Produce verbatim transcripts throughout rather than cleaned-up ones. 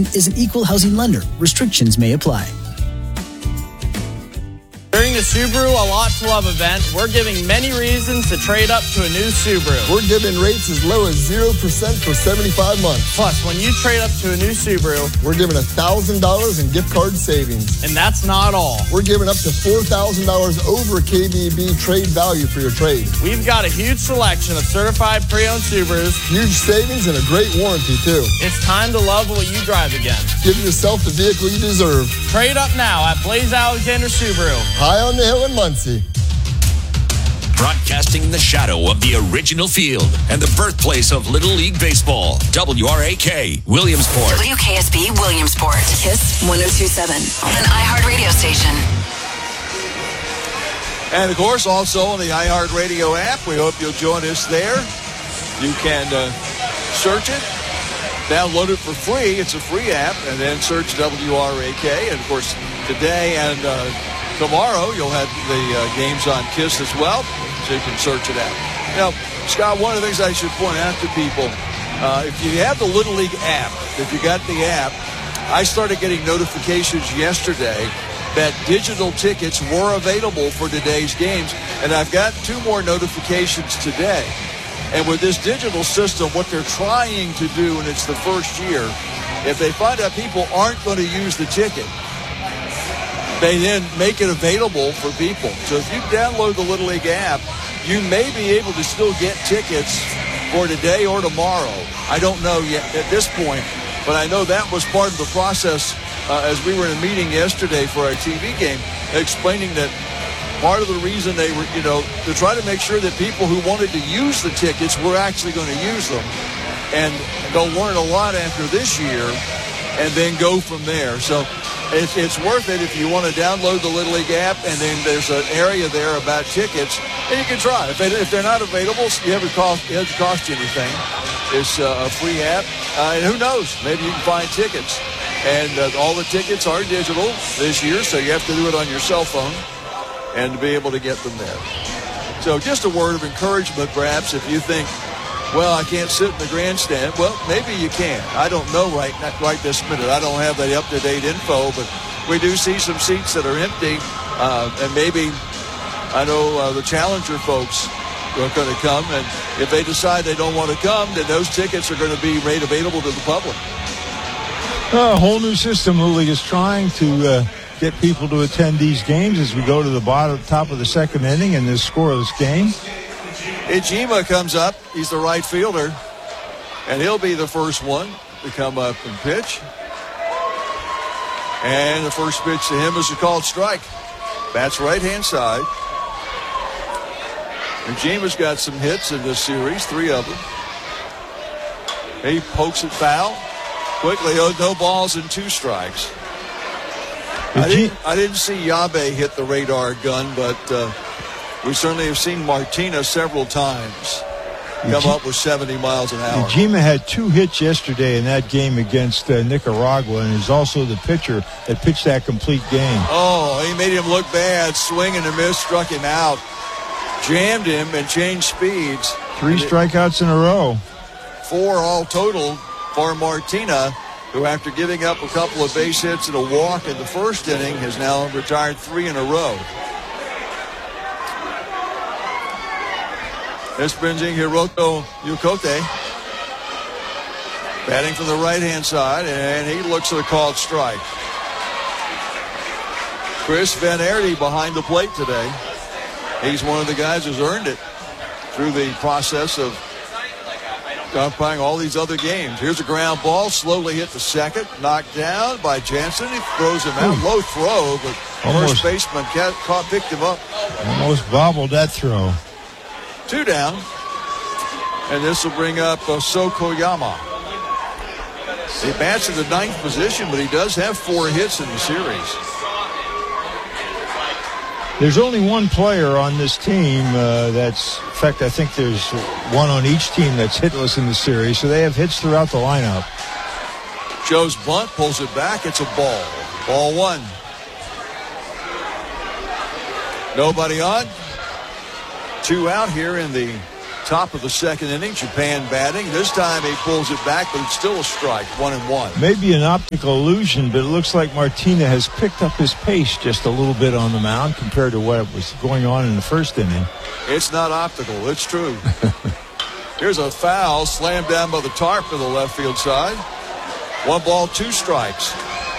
Union is an equal housing lender. Restrictions may apply. During the Subaru A Lot to Love event, we're giving many reasons to trade up to a new Subaru. We're giving rates as low as zero percent for seventy-five months. Plus, when you trade up to a new Subaru, we're giving one thousand dollars in gift card savings. And that's not all. We're giving up to four thousand dollars over K B B trade value for your trade. We've got a huge selection of certified pre-owned Subarus. Huge savings and a great warranty, too. It's time to love what you drive again. Give yourself the vehicle you deserve. Trade up now at Blaze Alexander Subaru. High on the hill in Muncie. Broadcasting in the shadow of the original field and the birthplace of Little League Baseball. W R A K, Williamsport. W K S B, Williamsport. KISS one oh two point seven, an iHeart radio station. And, of course, also on the iHeart Radio app. We hope you'll join us there. You can uh, search it, download it for free. It's a free app, and then search W R A K. And, of course, today and uh, tomorrow you'll have the uh, games on KISS as well, so you can search it out. Now, Scott, one of the things I should point out to people, uh, if you have the Little League app, if you got the app, I started getting notifications yesterday that digital tickets were available for today's games, and I've got two more notifications today. And with this digital system, what they're trying to do, and it's the first year, if they find out people aren't going to use the ticket, they then make it available for people. So if you download the Little League app, you may be able to still get tickets for today or tomorrow. I don't know yet at this point, but I know that was part of the process uh, as we were in a meeting yesterday for our T V game, explaining that part of the reason they were, you know, to try to make sure that people who wanted to use the tickets were actually going to use them. And they'll learn a lot after this year and then go from there. So it's, it's worth it if you want to download the Little League app, and then there's an area there about tickets, and you can try. If, they, if they're not available, you haven't cost, it doesn't cost you anything. It's uh, a free app, uh, and who knows? Maybe you can find tickets. And uh, all the tickets are digital this year, so you have to do it on your cell phone and to be able to get them there. So just a word of encouragement, perhaps, if you think, well, I can't sit in the grandstand. Well, maybe you can. I don't know right right this minute. I don't have that up-to-date info, but we do see some seats that are empty. Uh, and maybe, I know uh, the Challenger folks are going to come, and if they decide they don't want to come, then those tickets are going to be made available to the public. A whole new system. Little League is trying to uh, get people to attend these games as we go to the bottom, top of the second inning in this scoreless game. Ijima comes up. He's the right fielder, and he'll be the first one to come up and pitch. And the first pitch to him is a called strike. Bats right-hand side. Ijima's got some hits in this series, three of them. He pokes it foul. Quickly, no balls and two strikes. I didn't, I didn't see Yabe hit the radar gun, but uh, we certainly have seen Martina several times come up with seventy miles an hour. Ijima had two hits yesterday in that game against uh, Nicaragua, and is also the pitcher that pitched that complete game. Oh, he made him look bad. Swing and a miss, struck him out. Jammed him and changed speeds. Three strikeouts in a row. Four all total for Martina, who after giving up a couple of base hits and a walk in the first inning has now retired three in a row. This brings in Hiroto Yukote, batting from the right-hand side, and he looks at a called strike. Chris Van Aerte behind the plate today. He's one of the guys who's earned it through the process of umpiring all these other games. Here's a ground ball, slowly hit the second, knocked down by Jansen. He throws him out. Ooh. Low throw, but almost, first baseman caught, picked him up. Almost bobbled that throw. Two down, and this will bring up uh, Sokoyama. He bats in the ninth position, but he does have four hits in the series. There's only one player on this team uh, that's, in fact, I think there's one on each team that's hitless in the series, so they have hits throughout the lineup. Joe's bunt pulls it back. It's a ball. Ball one. Nobody on. Two out here in the Top of the second inning, Japan batting. This time he pulls it back, but it's still a strike, one and one. Maybe an optical illusion, but it looks like Martina has picked up his pace just a little bit on the mound compared to what was going on in the first inning. It's not optical. It's true. Here's a foul slammed down by the tarp to the left field side. One ball, two strikes.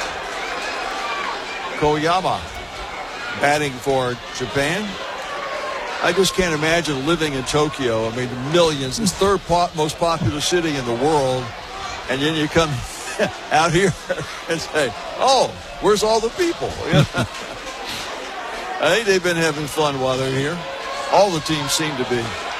Koyama batting for Japan. I just can't imagine living in Tokyo. I mean, millions. It's third po- most popular city in the world. And then you come out here and say, oh, where's all the people? I think they've been having fun while they're here. All the teams seem to be.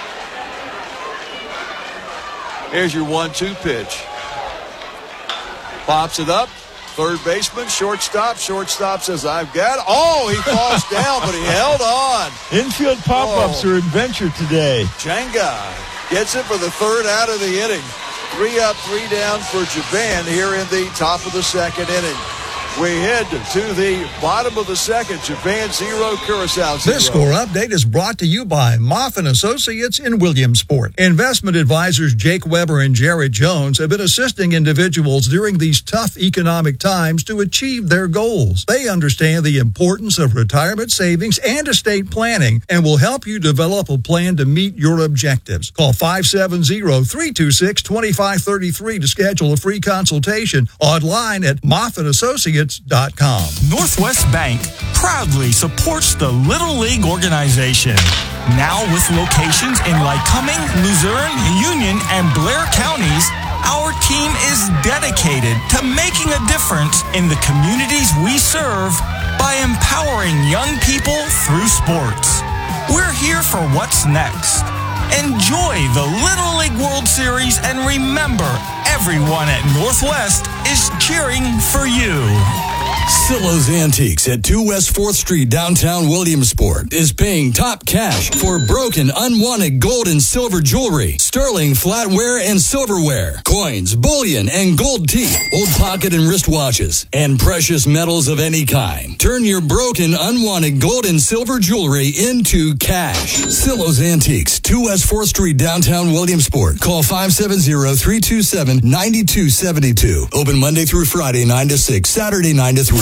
Here's your one two pitch. Pops it up. Third baseman, shortstop. Shortstop says, I've got it. Oh, he falls down, but he held on. Infield pop-ups oh. are adventure today. Jenga gets it for the third out of the inning. Three up, three down for Japan here in the top of the second inning. We head to the bottom of the second. Japan zero, Curacao zero. This score update is brought to you by Moffitt Associates in Williamsport. Investment advisors Jake Weber and Jared Jones have been assisting individuals during these tough economic times to achieve their goals. They understand the importance of retirement savings and estate planning and will help you develop a plan to meet your objectives. Call five seven zero, three two six, two five three three to schedule a free consultation online at Moffitt Associates dot com. Northwest Bank proudly supports the Little League organization. Now with locations in Lycoming, Luzerne, Union, and Blair counties, our team is dedicated to making a difference in the communities we serve by empowering young people through sports. We're here for what's next. Enjoy the Little League World Series and remember, everyone at Northwest is cheering for you. Silo's Antiques at two West fourth Street, downtown Williamsport, is paying top cash for broken, unwanted gold and silver jewelry, sterling flatware and silverware, coins, bullion, and gold teeth, old pocket and wristwatches, and precious metals of any kind. Turn your broken, unwanted gold and silver jewelry into cash. Silo's Antiques, two West fourth Street, downtown Williamsport. Call five seven zero, three two seven, nine two seven two. Open Monday through Friday, nine to six, Saturday, nine to three.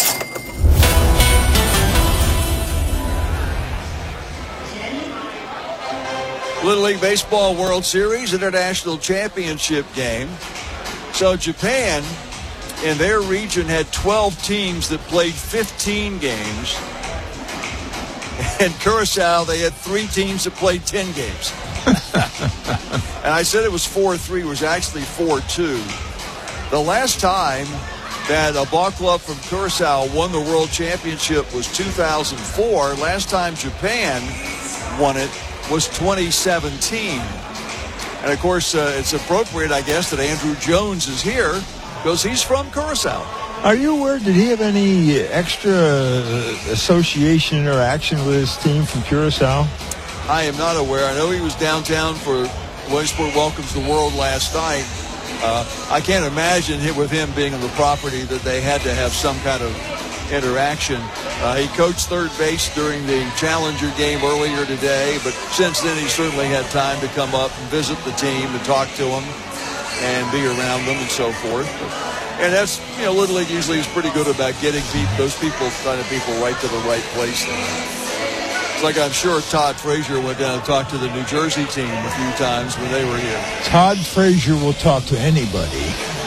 Little League Baseball World Series International Championship game. So Japan in their region had twelve teams that played fifteen games. And Curacao, they had three teams that played ten games. And I said it was four three. It was actually four two. The last time that a ball club from Curacao won the World Championship was two thousand four. Last time Japan won it was twenty seventeen. And, of course, uh, it's appropriate, I guess, that Andrew Jones is here because he's from Curacao. Are you aware, did he have any extra association interaction with his team from Curacao? I am not aware. I know he was downtown for Williamsport Welcomes the World last night. Uh, I can't imagine him, with him being on the property, that they had to have some kind of interaction. Uh, he coached third base during the Challenger game earlier today, but since then he certainly had time to come up and visit the team and talk to them and be around them and so forth. But, and that's, you know, Little League usually is pretty good about getting people, those people, kind of people right to the right place. It's like I'm sure Todd Frazier went down and talked to the New Jersey team a few times when they were here. Todd Frazier will talk to anybody.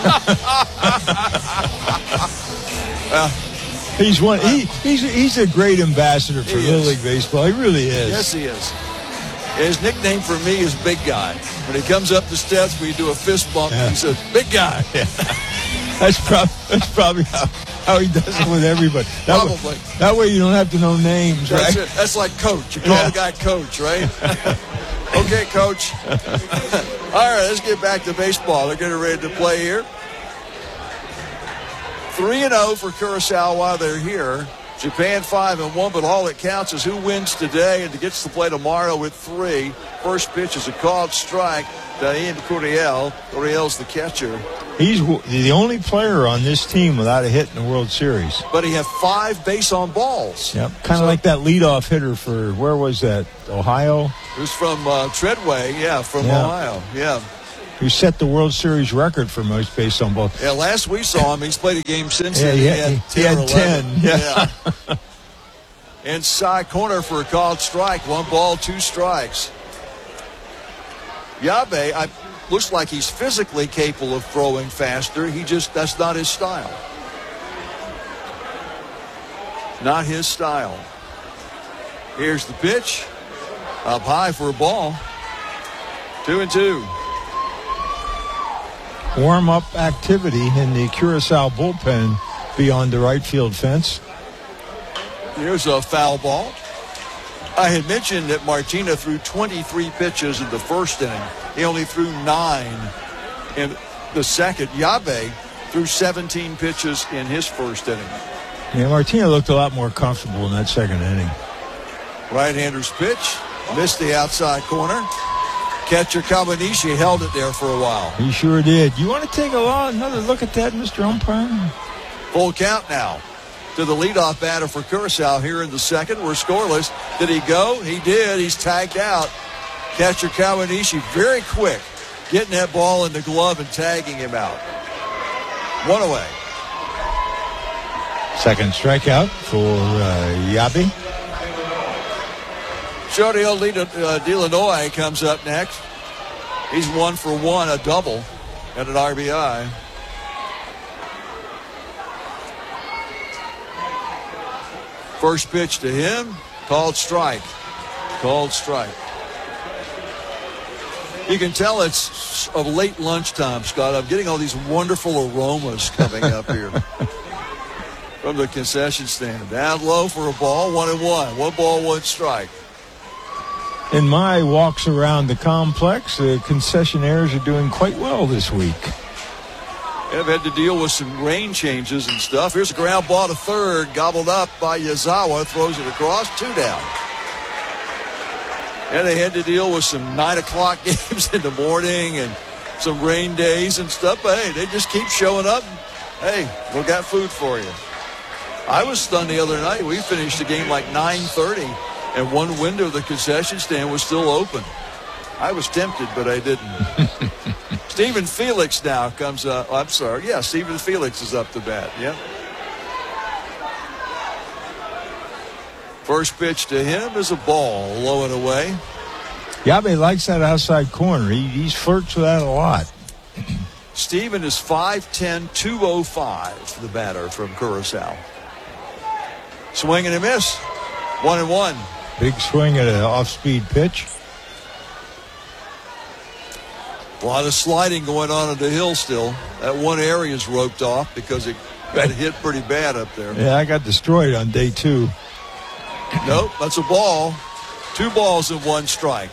uh, he's one. He, he's he's a great ambassador for Little League Baseball. He really is. Yes, he is. His nickname for me is Big Guy. When he comes up the steps, we do a fist bump. Yeah. He says, "Big Guy." Yeah. That's, prob- that's probably how, how he does it with everybody. That probably. Way, that way you don't have to know names, that's right? It. That's like Coach. You call yeah. the guy Coach, right? Okay, Coach. All right, let's get back to baseball. They're getting ready to play here. three and oh for Curacao while they're here. Japan five and one, but all that counts is who wins today and gets to play tomorrow with three. First pitch is a called strike to Ian Curiel. Curiel's the catcher. He's the only player on this team without a hit in the World Series. But he had five base on balls. Yep, kind of so, like that leadoff hitter for, where was that, Ohio? It was from uh, Treadway, yeah, from yeah. Ohio, yeah. Who set the World Series record for most base on balls. Yeah, last we saw him, he's played a game since yeah, then. He, he had, had ten. He had or ten, yeah. yeah. Inside corner for a called strike. One ball, two strikes. Yabe, I, looks like he's physically capable of throwing faster. He just, that's not his style. Not his style. Here's the pitch. Up high for a ball. Two and two. Warm-up activity in the Curacao bullpen beyond the right field fence. Here's a foul ball. I had mentioned that Martina threw twenty-three pitches in the first inning. He only threw nine in the second. Yabe threw seventeen pitches in his first inning. Yeah, Martina looked a lot more comfortable in that second inning. Right-hander's pitch. Missed the outside corner. Catcher Kawanishi held it there for a while. He sure did. You want to take a long, another look at that, Mister Umpire? Full count now to the leadoff batter for Curacao here in the second. We're scoreless. Did he go? He did. He's tagged out. Catcher Kawanishi very quick, getting that ball in the glove and tagging him out. One away. Second strikeout for uh, Yabe. Shodio uh, Delanoy comes up next. He's one for one, a double, and an R B I. First pitch to him, called strike. Called strike. You can tell it's a late lunchtime, Scott. I'm getting all these wonderful aromas coming up here from the concession stand. Down low for a ball, one and one. One ball, one strike. In my walks around the complex, the concessionaires are doing quite well this week. I've had to deal with some rain changes and stuff. Here's a ground ball to third, gobbled up by Yazawa, throws it across, two down. And they had to deal with some nine o'clock games in the morning and some rain days and stuff. But, hey, they just keep showing up. Hey, we got food for you. I was stunned the other night. We finished the game like nine thirty, and one window of the concession stand was still open. I was tempted, but I didn't. Stephen Felix now comes up. Oh, I'm sorry. Yeah, Stephen Felix is up to bat. Yeah. First pitch to him is a ball, low and away. Yabe likes that outside corner. He, he flirts with that a lot. Stephen is five ten, two oh five, the batter from Curacao. Swing and a miss. One and one. Big swing at an off-speed pitch. A lot of sliding going on at the hill still. That one area is roped off because it got hit pretty bad up there. Yeah, I got destroyed on day two. Nope, that's a ball. Two balls and one strike.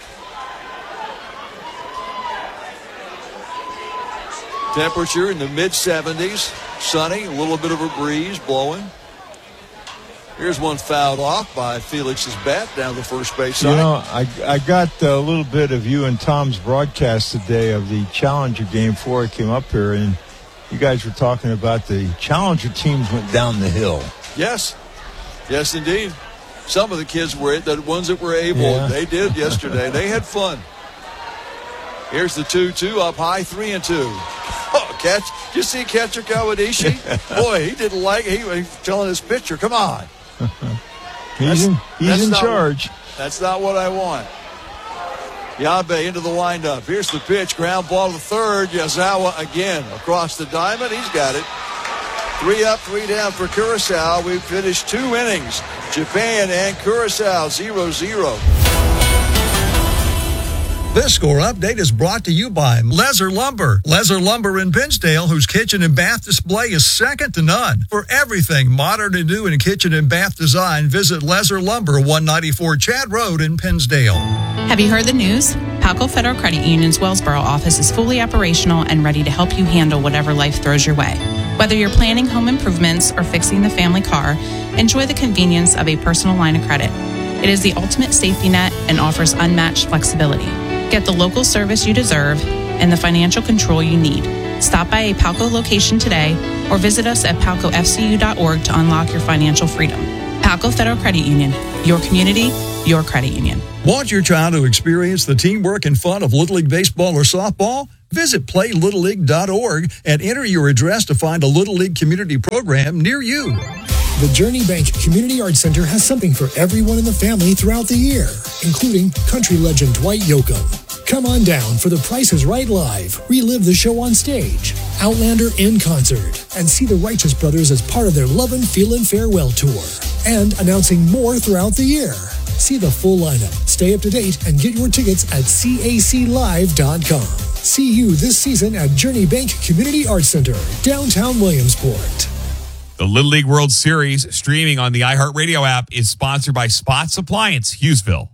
Temperature in the mid seventies. Sunny, a little bit of a breeze blowing. Here's one fouled off by Felix's bat down the first base side. You know, I, I got a little bit of you and Tom's broadcast today of the Challenger game before I came up here, and you guys were talking about the Challenger teams went down the hill. Yes. Yes, indeed. Some of the kids were, the ones that were able, yeah. They did yesterday. They had fun. Here's the two two up high, three and two. Oh, catch. Did you see catcher Kawanishi? Boy, he didn't like it. He was telling his pitcher, come on. he's in, he's in not, charge. That's not what I want. Yabe into the windup. Here's the pitch. Ground ball to third. Yazawa again across the diamond. He's got it. Three up, three down for Curacao. We've finished two innings. Japan and Curacao, zero zero. This score update is brought to you by Lezer Lumber. Lezer Lumber in Pinsdale, whose kitchen and bath display is second to none. For everything modern and new in kitchen and bath design, visit Lezer Lumber, one ninety-four Chad Road in Pinsdale. Have you heard the news? Palco Federal Credit Union's Wellsboro office is fully operational and ready to help you handle whatever life throws your way. Whether you're planning home improvements or fixing the family car, enjoy the convenience of a personal line of credit. It is the ultimate safety net and offers unmatched flexibility. Get the local service you deserve and the financial control you need. Stop by a Palco location today or visit us at palco f c u dot org to unlock your financial freedom. Palco Federal Credit Union. Your community, your credit union. Want your child to experience the teamwork and fun of Little League baseball or softball? Visit play little league dot org and enter your address to find a Little League community program near you. The Journey Bank Community Arts Center has something for everyone in the family throughout the year, including country legend Dwight Yoakam. Come on down for The Price is Right Live, relive the show on stage, Outlander in concert, and see the Righteous Brothers as part of their Love and Feelin' Farewell Tour. And announcing more throughout the year. See the full lineup, stay up to date, and get your tickets at C A C live dot com. See you this season at Journey Bank Community Arts Center, downtown Williamsport. The Little League World Series, streaming on the iHeartRadio app, is sponsored by Spots Appliance, Hughesville.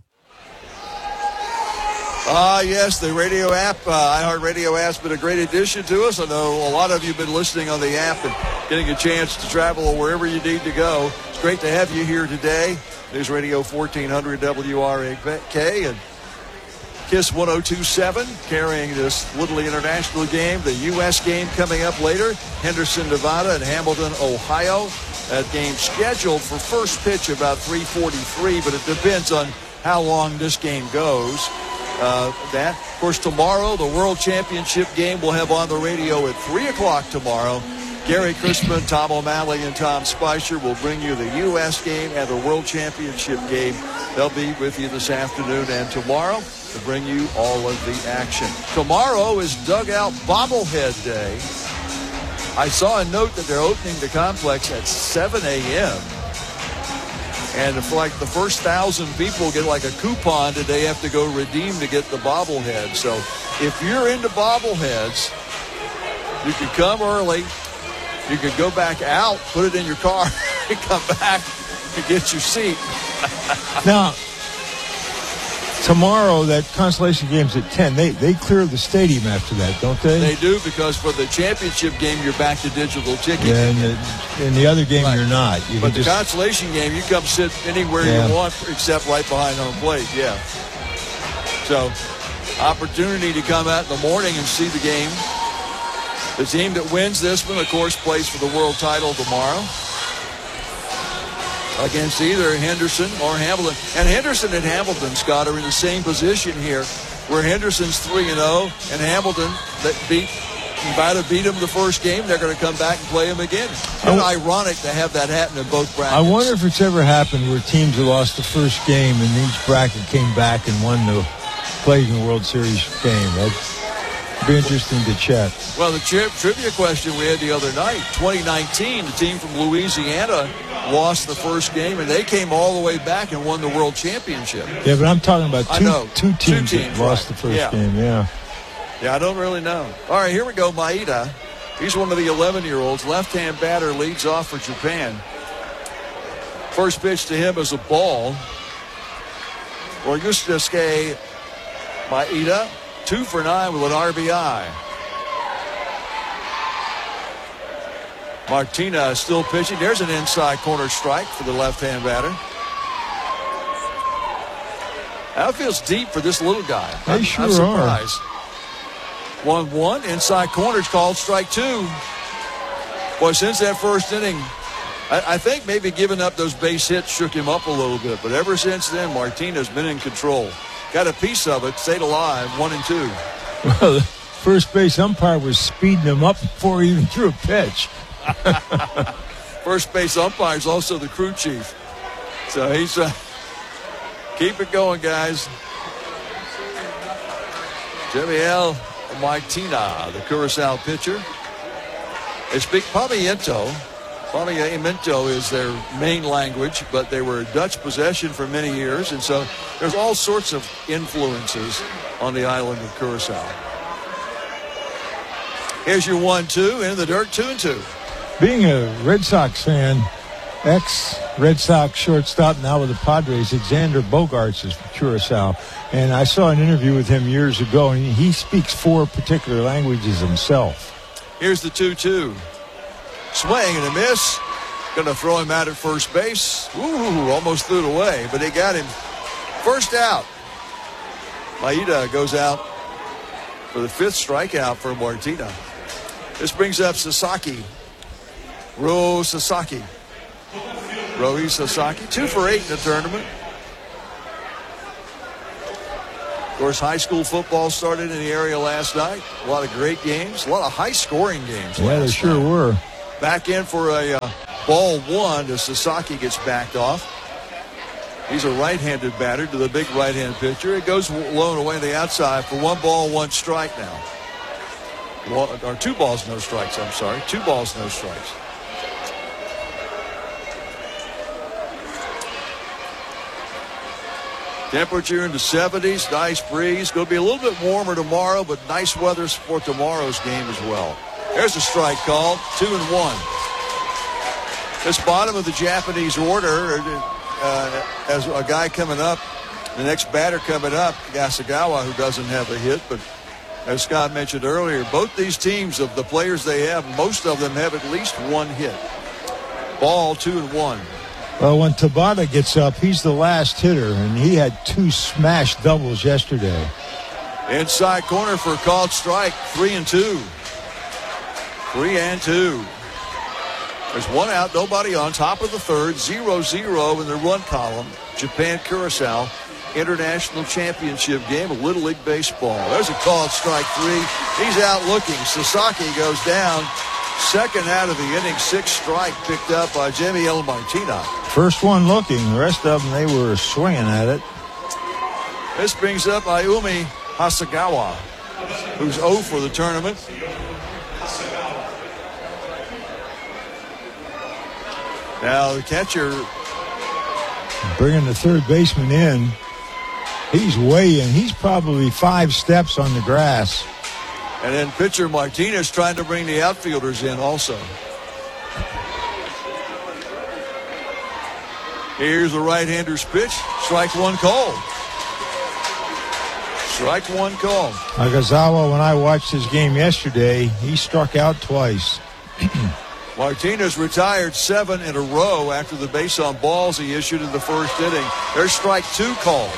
Ah, uh, yes, the radio app, uh, iHeartRadio app's been a great addition to us. I know a lot of you have been listening on the app and getting a chance to travel wherever you need to go. It's great to have you here today. News Radio fourteen hundred W R A K and Kiss one oh two point seven carrying this Little League International game. The U S game coming up later. Henderson, Nevada and Hamilton, Ohio. That game scheduled for first pitch about three forty-three, but it depends on how long this game goes. Uh, that, of course, tomorrow, the World Championship game we'll have on the radio at three o'clock tomorrow. Gary Chrisman, Tom O'Malley, and Tom Spicer will bring you the U S game and the World Championship game. They'll be with you this afternoon and tomorrow to bring you all of the action. Tomorrow is Dugout Bobblehead Day. I saw a note that they're opening the complex at seven a.m. And if like the first thousand people get like a coupon that they have to go redeem to get the bobblehead. So if you're into bobbleheads, you can come early. You can go back out, put it in your car, and come back and get your seat. Now, tomorrow, that consolation game's at ten. They they clear the stadium after that, don't they? They do, because for the championship game, you're back to digital ticketing. Yeah, and the, in the other game, right. You're not. You but the just... consolation game, you come sit anywhere yeah. you want except right behind home plate, yeah. So, opportunity to come out in the morning and see the game. The team that wins this one, of course, plays for the world title tomorrow against either Henderson or Hamilton. And Henderson and Hamilton, Scott, are in the same position here, where Henderson's three and oh, and Hamilton, that beat Nevada beat them the first game. They're going to come back and play them again. It's kind of ironic to have that happen in both brackets. I wonder if it's ever happened where teams have lost the first game and each bracket came back and won the played in the World Series game. That'd be interesting to check. Well, the tri- trivia question we had the other night, twenty nineteen, the team from Louisiana lost the first game, and they came all the way back and won the World Championship. Yeah, but I'm talking about two, two teams, two teams that lost right. the first yeah. game, yeah. Yeah, I don't really know. All right, here we go, Maeda. He's one of the eleven-year-olds. Left-hand batter leads off for Japan. First pitch to him is a ball. Or Yusuke Maeda, two for nine with an R B I. Martina is still pitching. There's an inside corner strike for the left-hand batter. That feels deep for this little guy. They I'm, sure I'm surprised. are. one one, inside corner's called strike two. Boy, since that first inning, I, I think maybe giving up those base hits shook him up a little bit. But ever since then, Martina's been in control. Got a piece of it, stayed alive, one and two. Well, the first base umpire was speeding him up before he even threw a pitch. First base umpire is also the crew chief. So he's uh, keep it going, guys. Javier Martina, the Curacao pitcher. They speak Pamiento. Pamiento is their main language, but they were a Dutch possession for many years, and so there's all sorts of influences on the island of Curacao. Here's your one two in the dirt, two and two. Being a Red Sox fan, ex-Red Sox shortstop, now with the Padres, Xander Bogaerts is from Curacao. And I saw an interview with him years ago, and he speaks four particular languages himself. Here's the two two. Swing and a miss. Going to throw him out at first base. Ooh, almost threw it away, but they got him. First out. Maeda goes out for the fifth strikeout for Martina. This brings up Sasaki. Ro Sasaki. Rohi Sasaki, two for eight in the tournament. Of course, high school football started in the area last night. A lot of great games, a lot of high-scoring games. Yeah, they sure night. were. Back in for a uh, ball one as Sasaki gets backed off. He's a right-handed batter to the big right-hand pitcher. It goes low and away to the outside for one ball, one strike now. Well, or two balls, no strikes, I'm sorry. Two balls, no strikes. Temperature in the seventies, nice breeze. Going to be a little bit warmer tomorrow, but nice weather for tomorrow's game as well. There's a strike called, two and one. This bottom of the Japanese order, uh, as a guy coming up, the next batter coming up, Yasugawa, who doesn't have a hit, but as Scott mentioned earlier, both these teams, of the players they have, most of them have at least one hit. Ball, two and one. Well, when Tabata gets up, he's the last hitter, and he had two smash doubles yesterday. Inside corner for a called strike, three and two. Three and two. There's one out, nobody on. Top of the third, zero zero in the run column. Japan-Curacao International Championship game of Little League Baseball. There's a called strike three. He's out looking. Sasaki goes down. Second out of the inning, sixth strike picked up by Jimmy El Martina. First one looking. The rest of them, they were swinging at it. This brings up Ayumi Hasegawa, who's oh for the tournament. Now the catcher bringing the third baseman in. He's way in. He's probably five steps on the grass. And then pitcher Martinez trying to bring the outfielders in also. Here's the right-hander's pitch. Strike one called. Strike one called. Nagasawa, when I watched his game yesterday, he struck out twice. Martinez retired seven in a row after the base on balls he issued in the first inning. There's strike two called.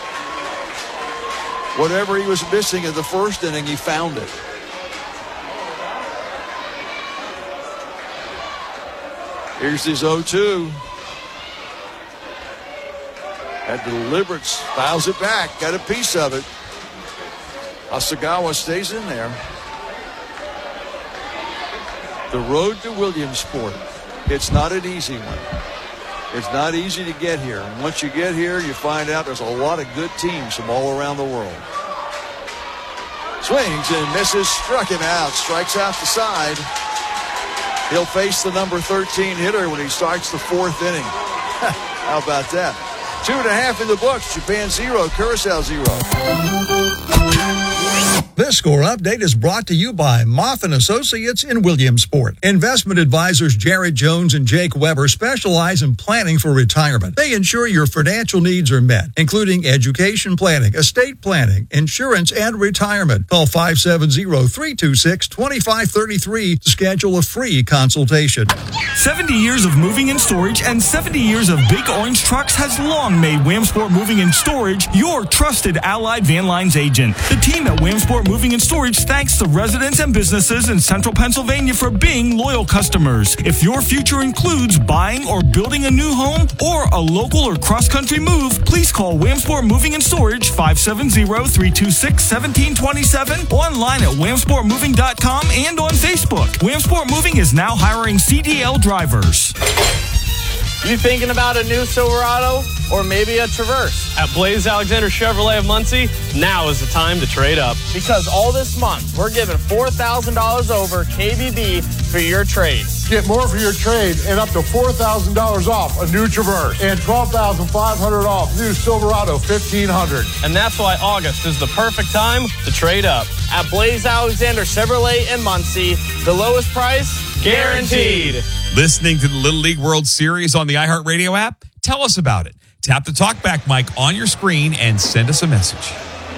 Whatever he was missing in the first inning, he found it. Here's his oh two. At deliberate, fouls it back. Got a piece of it. Hasegawa stays in there. The road to Williamsport. It's not an easy one. It's not easy to get here. And once you get here, you find out there's a lot of good teams from all around the world. Swings and misses, struck him out, strikes out the side. He'll face the number thirteen hitter when he starts the fourth inning. How about that? Two and a half in the books. Japan zero, Curacao zero. This score update is brought to you by Moff and Associates in Williamsport. Investment advisors Jared Jones and Jake Weber specialize in planning for retirement. They ensure your financial needs are met, including education planning, estate planning, insurance, and retirement. Call five seven zero, three two six, two five three three to schedule a free consultation. seventy years of moving and storage and seventy years of Big Orange Trucks has long made Williamsport Moving and Storage your trusted Allied Van Lines agent. The team at Williamsport Moving and Storage thanks the residents and businesses in central Pennsylvania for being loyal customers. If your future includes buying or building a new home or a local or cross-country move, please call Williamsport Moving and Storage five seven zero, three two six, one seven two seven, online at williamsport moving dot com and on Facebook. Williamsport Moving is now hiring C D L drivers. You thinking about a new Silverado or maybe a Traverse? At Blaze Alexander Chevrolet of Muncie, now is the time to trade up. Because all this month, we're giving four thousand dollars over K B B for your trade. Get more for your trade and up to four thousand dollars off a new Traverse and twelve thousand five hundred dollars off new Silverado fifteen hundred. And that's why August is the perfect time to trade up. At Blaze Alexander Chevrolet in Muncie, the lowest price guaranteed. Listening to the Little League World Series on the iHeartRadio app? Tell us about it. Tap the talkback mic on your screen and send us a message.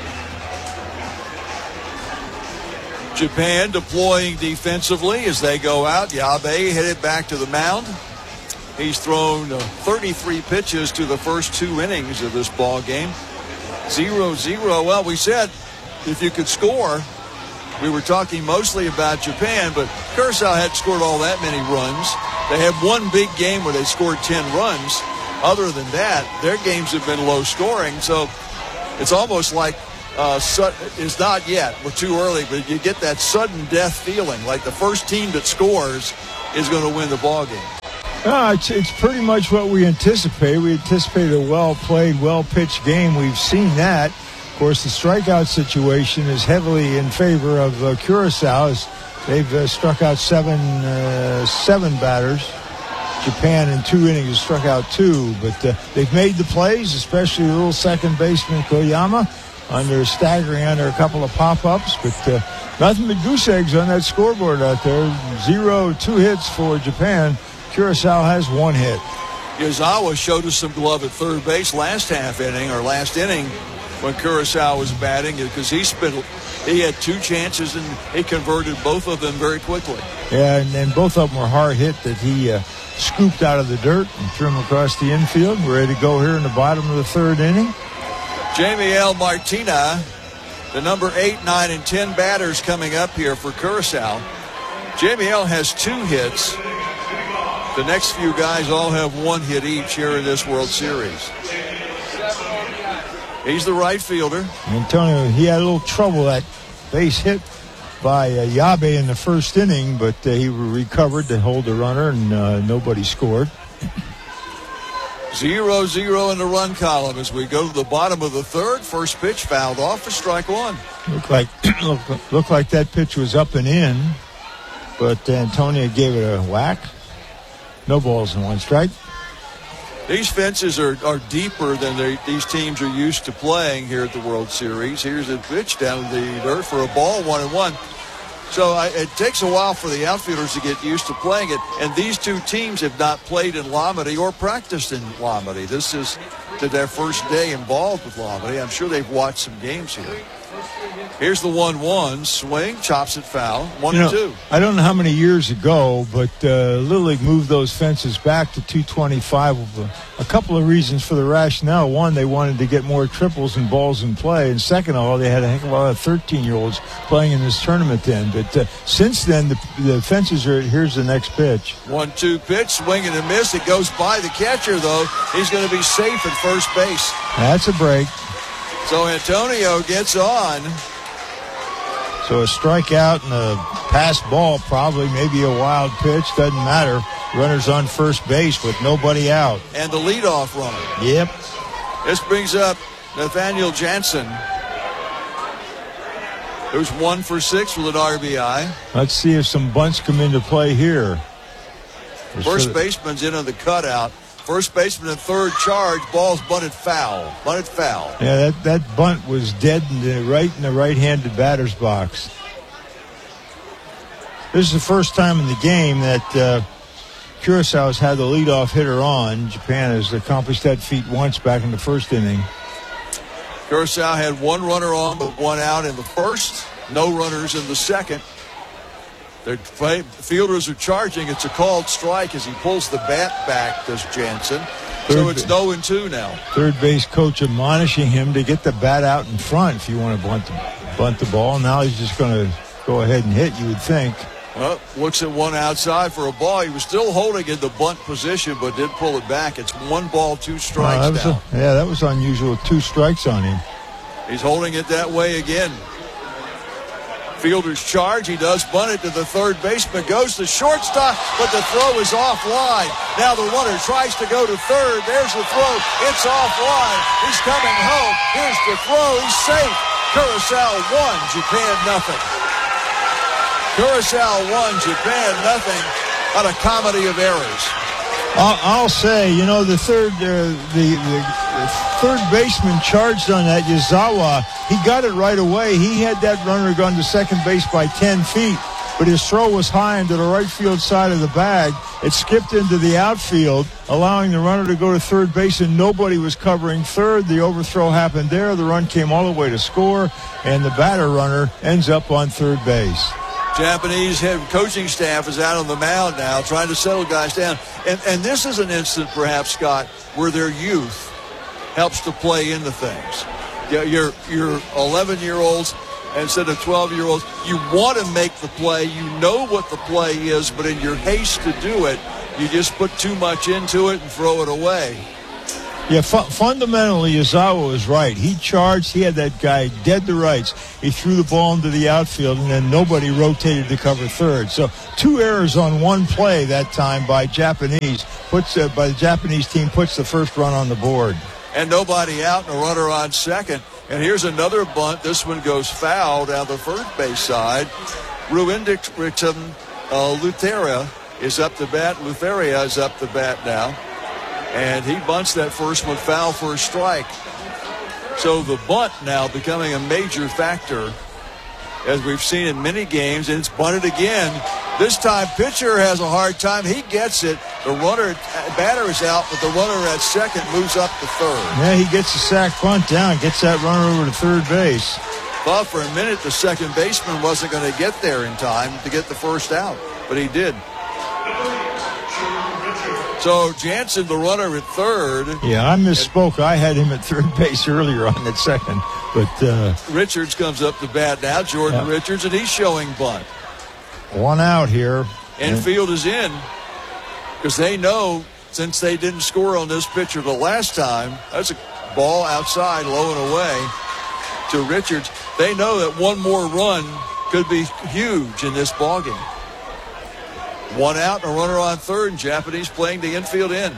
Japan deploying defensively as they go out. Yabe headed back to the mound. He's thrown uh, thirty-three pitches to the first two innings of this ball game. zero zero. Well, we said if you could score, we were talking mostly about Japan, but Curaçao hadn't scored all that many runs. They had one big game where they scored ten runs. Other than that, their games have been low scoring, so it's almost like uh, su- it's not yet. We're too early, but you get that sudden death feeling, like the first team that scores is going to win the ball game. Uh, it's, it's pretty much what we anticipate. We anticipated a well-played, well-pitched game. We've seen that. Of course, the strikeout situation is heavily in favor of uh, Curaçao, as they've uh, struck out seven uh, seven batters. Japan in two innings has struck out two, but uh, they've made the plays, especially the little second baseman Koyama, under staggering under a couple of pop-ups, but uh, nothing but goose eggs on that scoreboard out there. Zero, two hits for Japan. Curaçao has one hit. Yazawa showed us some glove at third base last half inning or last inning when Curaçao was batting, because he spent, he had two chances and he converted both of them very quickly. Yeah, and, and both of them were hard hit that he uh, scooped out of the dirt and threw them across the infield. We're ready to go here in the bottom of the third inning. Jamie L. Martina, the number eight, nine, and ten batters coming up here for Curaçao. Jamie L. has two hits. The next few guys all have one hit each here in this World Series. He's the right fielder. Antonio, he had a little trouble, that base hit by uh, Yabe in the first inning, but uh, he recovered to hold the runner, and uh, nobody scored. Zero, zero in the run column as we go to the bottom of the third. First pitch fouled off for strike one. Looked like, looked, looked like that pitch was up and in, but Antonio gave it a whack. No balls and one strike. These fences are, are deeper than they, these teams are used to playing here at the World Series. Here's a pitch down the dirt for a ball, one and one. So I, it takes a while for the outfielders to get used to playing it. And these two teams have not played in Lomity or practiced in Lomity. This is to their first day involved with Lomity. I'm sure they've watched some games here. Here's the one one. Swing, chops it foul. One you know, and two. I don't know how many years ago, but uh, Little League moved those fences back to two twenty-five. A couple of reasons for the rationale. One, they wanted to get more triples and balls in play. And second of all, they had a heck of a lot of thirteen-year-olds playing in this tournament then. But uh, since then, the, the fences are, here's the next pitch. one two pitch, swing and a miss. It goes by the catcher, though. He's going to be safe at first base. That's a break. So Antonio gets on. So a strikeout and a pass ball, probably, maybe a wild pitch, doesn't matter. Runner's on first base with nobody out. And the leadoff runner. Yep. This brings up Nathaniel Jansen, who's one for six with an R B I. Let's see if some bunts come into play here. First baseman's in on the cutout. First baseman and third charge. Ball's bunted foul. Bunted foul. Yeah, that, that bunt was dead in the right in the right-handed batter's box. This is the first time in the game that uh, Curaçao has had the leadoff hitter on. Japan has accomplished that feat once back in the first inning. Curaçao had one runner on but one out in the first. No runners in the second. The fielders are charging. It's a called strike as he pulls the bat back, does Jansen. Third so it's no and two now. Third base coach admonishing him to get the bat out in front if you want to bunt the, bunt the ball. Now he's just going to go ahead and hit, you would think. Well, looks at one outside for a ball. He was still holding in the bunt position, but did pull it back. It's one ball, two strikes oh, that now. A, yeah, that was unusual. Two strikes on him. He's holding it that way again. Fielder's charge. He does bunt it to the third baseman. Goes to shortstop, but the throw is offline. Now the runner tries to go to third. There's the throw. It's offline. He's coming home. Here's the throw. He's safe. Curaçao one, Japan nothing. Curaçao one, Japan nothing on a comedy of errors. I'll, I'll say, you know, the third uh, the, the, the third baseman charged on that, Yazawa. He got it right away. He had that runner gone to second base by ten feet, but his throw was high into the right field side of the bag. It skipped into the outfield, allowing the runner to go to third base, and nobody was covering third. The overthrow happened there. The run came all the way to score, and the batter runner ends up on third base. Japanese head coaching staff is out on the mound now trying to settle guys down. And, and this is an instant, perhaps, Scott, where their youth helps to play into things. Your your eleven-year-olds instead of twelve-year-olds. You want to make the play. You know what the play is, but in your haste to do it, you just put too much into it and throw it away. Yeah, fu- fundamentally, Yazawa was right. He charged. He had that guy dead to rights. He threw the ball into the outfield, and then nobody rotated to cover third. So two errors on one play that time by Japanese puts uh, by the Japanese team puts the first run on the board. And nobody out and a runner on second. And here's another bunt. This one goes foul down the first base side. Ruindictum uh, Lutheria is up to bat. Lutheria is up to bat now. And he bunts that first one foul for a strike. So the bunt now becoming a major factor, as we've seen in many games, and it's bunted again. This time, pitcher has a hard time. He gets it. The runner, batter is out, but the runner at second moves up to third. Yeah, he gets the sack bunt down, gets that runner over to third base. Thought for a minute the second baseman wasn't going to get there in time to get the first out, but he did. So Jansen, the runner at third. Yeah, I misspoke. I had him at third base earlier on that second. But uh, Richards comes up to bat now, Jordan yeah. Richards, and he's showing bunt. One out here. Infield is in because they know since they didn't score on this pitcher the last time, that's a ball outside, low and away to Richards. They know that one more run could be huge in this ballgame. One out and a runner on third, and Japanese playing the infield in.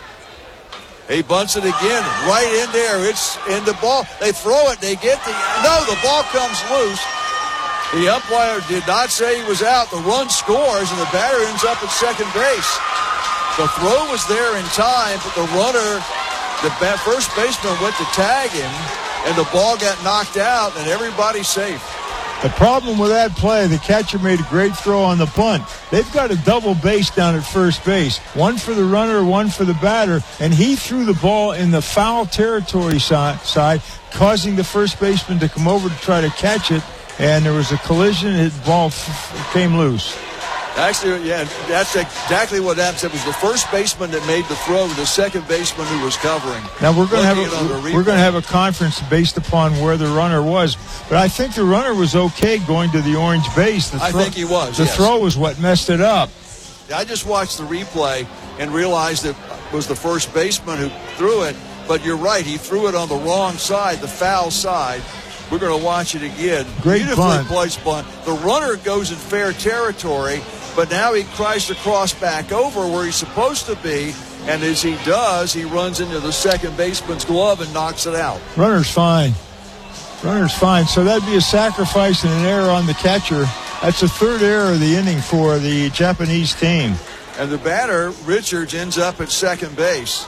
He bunts it again, right in there. It's in the ball. They throw it. They get the no. The ball comes loose. The umpire did not say he was out. The run scores, and the batter ends up at second base. The throw was there in time, but the runner, the first baseman, went to tag him, and the ball got knocked out, and everybody's safe. The problem with that play, the catcher made a great throw on the bunt. They've got a double base down at first base. One for the runner, one for the batter, and he threw the ball in the foul territory side, causing the first baseman to come over to try to catch it, and there was a collision, and the ball f- came loose. Actually, yeah, that's exactly what happened. It was the first baseman that made the throw, the second baseman who was covering. Now we're going to have a, we're going to have a conference based upon where the runner was, but I think the runner was okay going to the orange base. The I throw, think he was. The yes. throw was what messed it up. I just watched the replay and realized it was the first baseman who threw it. But you're right, he threw it on the wrong side, the foul side. We're going to watch it again. Great Beautifully bunt. placed bunt. The runner goes in fair territory. But now he tries to cross back over where he's supposed to be, and as he does, he runs into the second baseman's glove and knocks it out. Runner's fine. Runner's fine. So that'd be a sacrifice and an error on the catcher. That's the third error of the inning for the Japanese team. And the batter, Richards, ends up at second base.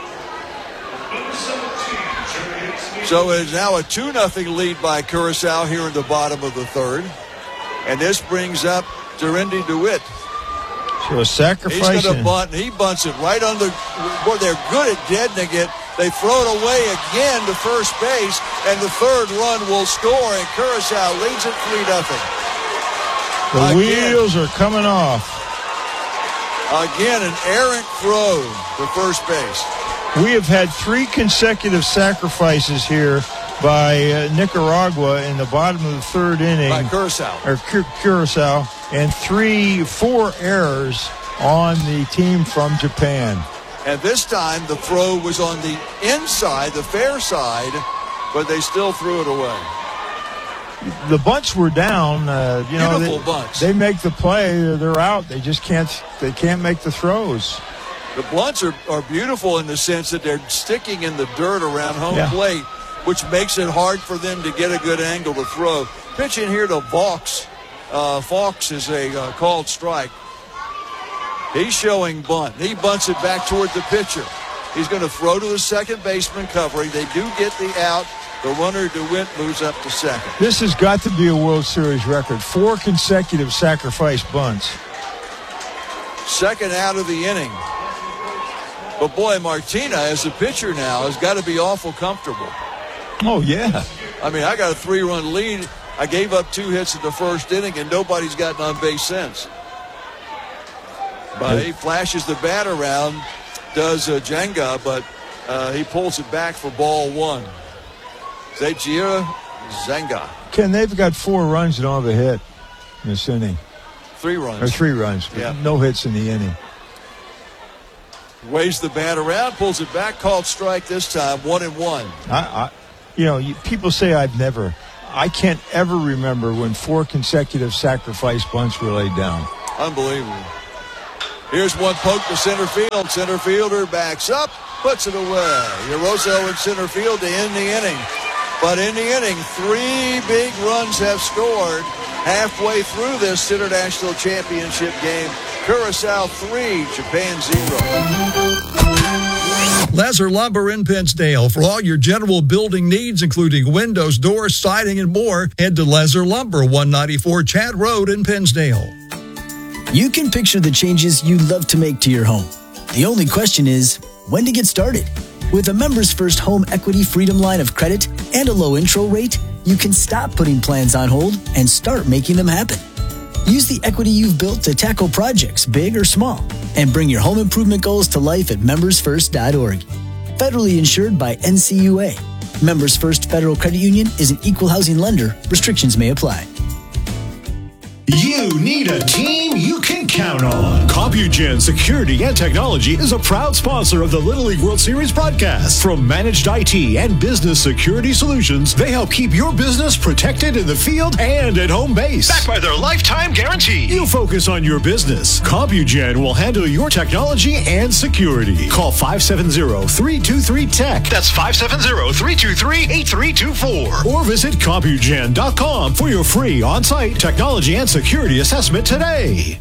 So it is now a two nothing lead by Curacao here in the bottom of the third. And this brings up Durendi DeWitt. So a sacrifice. He's going to bunt, and he bunts it right on the. Boy, they're good at deadening it. They throw it away again to first base, and the third run will score, and Curacao leads it three nothing. The again, wheels are coming off. Again, an errant throw to first base. We have had three consecutive sacrifices here by uh, Nicaragua in the bottom of the third inning. By Curacao. Or Cur- Curacao. And three, four errors on the team from Japan. And this time the throw was on the inside, the fair side, but they still threw it away. The bunts were down. Uh, you know, Beautiful they, bunts. They make the play. They're out. They just can't. They can't make the throws. The blunts are, are beautiful in the sense that they're sticking in the dirt around home yeah. plate, which makes it hard for them to get a good angle to throw. Pitch in here to Vaux. Uh, Fox is a uh, called strike. He's showing bunt. He bunts it back toward the pitcher. He's going to throw to the second baseman covering. They do get the out. The runner, DeWitt, moves up to second. This has got to be a World Series record. Four consecutive sacrifice bunts. Second out of the inning. But boy, Martina, as a pitcher now, has got to be awful comfortable. Oh, yeah. I mean, I got a three-run lead. I gave up two hits in the first inning, and nobody's gotten on base since. But he flashes the bat around, does uh, Jenga, but uh, he pulls it back for ball one. Zejira Zenga. Ken, they've got four runs and don't have a hit in this inning. Three runs. Or three runs. Yeah. No hits in the inning. Waves the bat around, pulls it back, called strike this time, one and one. I, I you know, you, people say I've never. I can't ever remember when four consecutive sacrifice bunts were laid down. Unbelievable. Here's one poke to center field. Center fielder backs up, puts it away. Yoroso in center field to end the inning. But in the inning, three big runs have scored halfway through this International Championship game. Curaçao three, Japan zero. Lesser Lumber in Pennsdale. For all your general building needs, including windows, doors, siding, and more, head to Lesser Lumber, one ninety-four Chad Road in Pennsdale. You can picture the changes you'd love to make to your home. The only question is, when to get started? With a Members First Home Equity Freedom line of credit and a low intro rate, you can stop putting plans on hold and start making them happen. Use the equity you've built to tackle projects, big or small, and bring your home improvement goals to life at members first dot org. Federally insured by N C U A. Members First Federal Credit Union is an equal housing lender. Restrictions may apply. You need a team you can count on. CompuGen Security and Technology is a proud sponsor of the Little League World Series broadcast. From managed I T and business security solutions, they help keep your business protected in the field and at home base. Backed by their lifetime guarantee. You focus on your business. CompuGen will handle your technology and security. Call five seven zero, three two three, T E C. That's five seven zero, three two three, eight three two four. Or visit CompuGen dot com for your free on-site technology and security assessment today.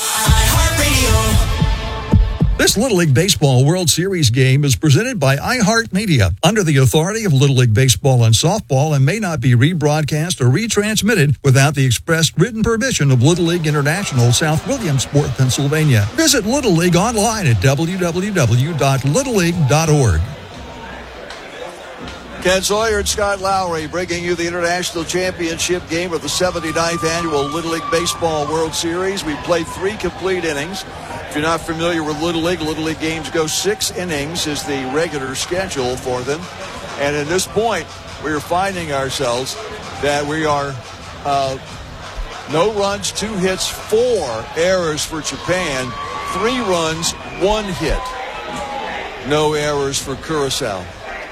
This Little League Baseball World Series game is presented by iHeartMedia, under the authority of Little League Baseball and Softball, and may not be rebroadcast or retransmitted without the express written permission of Little League International, South Williamsport, Pennsylvania. Visit Little League online at w w w dot little league dot org. Ken Sawyer and Scott Lowry bringing you the International Championship game of the seventy-ninth Annual Little League Baseball World Series. We played three complete innings. If you're not familiar with Little League, Little League games go six innings is the regular schedule for them. And at this point, we are finding ourselves that we are uh, no runs, two hits, four errors for Japan, three runs, one hit. No errors for Curaçao.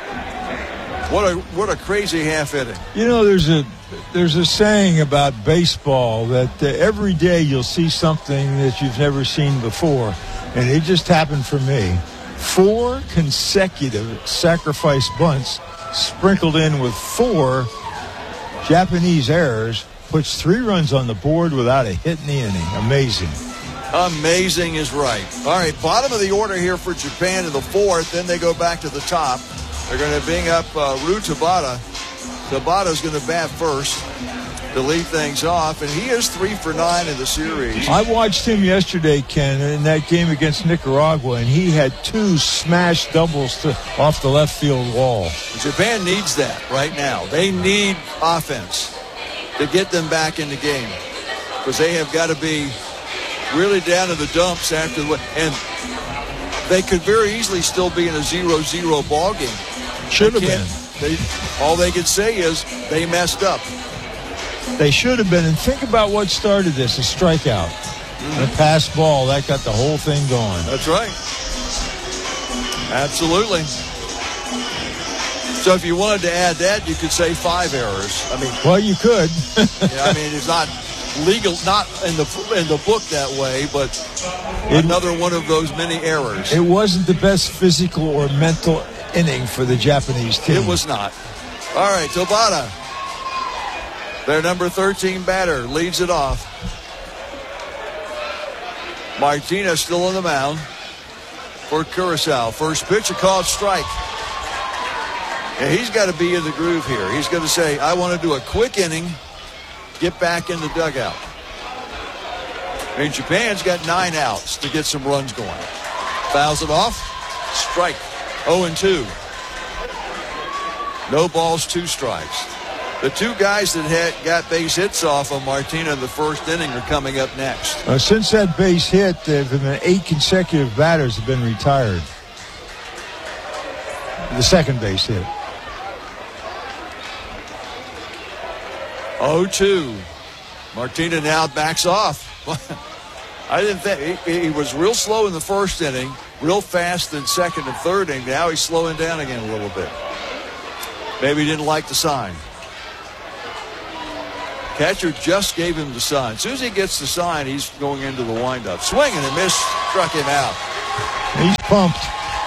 What a what a crazy half inning. You know, there's a there's a saying about baseball that uh, every day you'll see something that you've never seen before, and it just happened for me. Four consecutive sacrifice bunts sprinkled in with four Japanese errors puts three runs on the board without a hit in the inning. Amazing. Amazing is right. All right, bottom of the order here for Japan in the fourth. Then they go back to the top. They're going to bring up uh, Ryu Tabata. Tabata's going to bat first to lead things off, and he is three for nine in the series. I watched him yesterday, Ken, in that game against Nicaragua, and he had two smash doubles to, off the left field wall. Japan needs that right now. They need offense to get them back in the game because they have got to be really down to the dumps after the and they could very easily still be in a zero zero ball game. Should have been. They, all they could say is they messed up. They should have been. And think about what started this, a strikeout. Mm-hmm. And a pass ball, that got the whole thing going. That's right. Absolutely. So if you wanted to add that, you could say five errors. I mean, well, you could. yeah, I mean, it's not legal, not in the in the book that way, but it, another one of those many errors. It wasn't the best physical or mental inning for the Japanese team. It was not. All right, Tabata, their number thirteen batter, leads it off. Martinez still on the mound for Curaçao. First pitch, a called strike. And he's got to be in the groove here. He's going to say, I want to do a quick inning, get back in the dugout. I mean, Japan's got nine outs to get some runs going. Fouls it off, strike. oh and two. No balls, two strikes. The two guys that had got base hits off of Martina in the first inning are coming up next. Uh, since that base hit, there have been eight consecutive batters have been retired. The second base hit. oh two. Martina now backs off. I didn't think he, he was real slow in the first inning, real fast in second and third inning. Now he's slowing down again a little bit. Maybe he didn't like the sign. Catcher just gave him the sign. As soon as he gets the sign, he's going into the windup. Swinging and miss, struck him out. He's pumped.